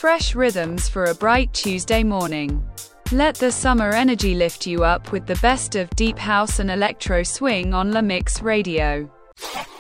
fresh rhythms for a bright Tuesday morning. Let the summer energy lift you up with the best of deep house and electro swing on La Mix Radio.